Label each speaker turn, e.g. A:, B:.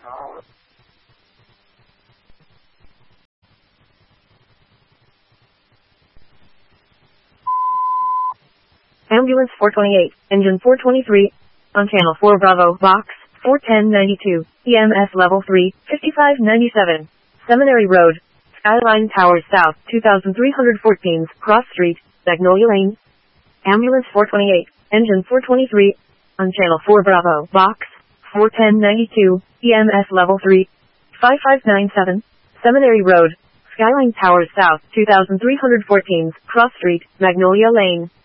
A: Ambulance 428, engine 423, on channel 4 Bravo, box 41092, EMS level 3, 5597, Seminary Road, Skyline Towers South, 2314, Cross Street, Magnolia Lane. Ambulance 428, engine 423, on channel 4 Bravo, box 41092, EMS level 3, 5597, Seminary Road, Skyline Towers South, 2314, Cross Street, Magnolia Lane.